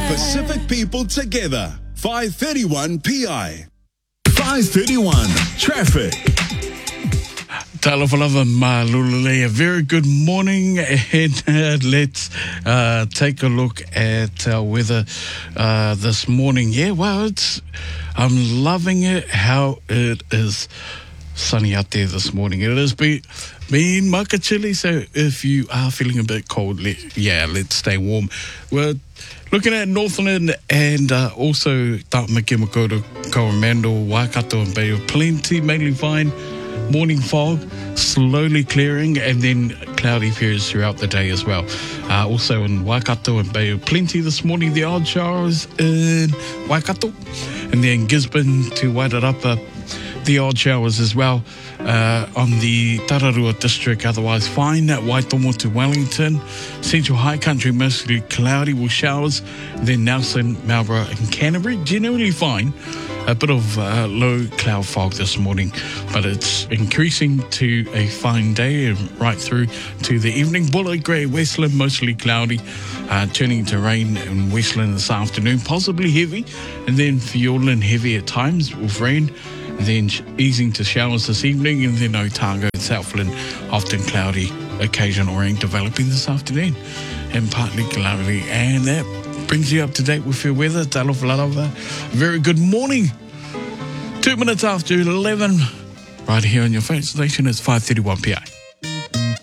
Pacific people together. 531 PI. 531 Traffic. Talawhalava Malululea. Very good morning, and let's take a look at our weather this morning. Yeah, well, I'm loving it, how it is sunny out there this morning. It has been maka chilly, so if you are feeling a bit cold, let's stay warm. We're looking at Northland and also Tamakimako, Coromandel, Waikato and Bay of Plenty, mainly fine. Morning fog, slowly clearing, and then cloudy periods throughout the day as well. Also in Waikato and Bay of Plenty this morning, the odd showers in Waikato. And then Gisborne to Wairarapa, the odd showers as well. On the Tararua district, otherwise fine. Waitomo to Wellington. Central High Country, mostly cloudy with showers. Then Nelson, Marlborough and Canterbury, generally fine. A bit of low cloud fog this morning, but it's increasing to a fine day and right through to the evening. Bullard Grey, Westland, mostly cloudy, turning to rain in Westland this afternoon, possibly heavy, and then Fiordland heavy at times with rain, and then easing to showers this evening, and then Otago and Southland, often cloudy, occasional rain developing this afternoon, and partly cloudy, and that brings you up to date with your weather. Talawhalava. Very good morning. 2 minutes after 11, right here on your phone station. It's 531 PI.